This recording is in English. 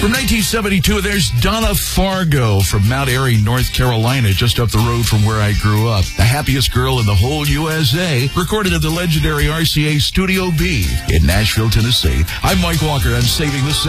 From 1972, there's Donna Fargo from Mount Airy, North Carolina, just up the road from where I grew up. The happiest girl in the whole USA, recorded at the legendary RCA Studio B in Nashville, Tennessee. I'm Mike Walker. I'm saving the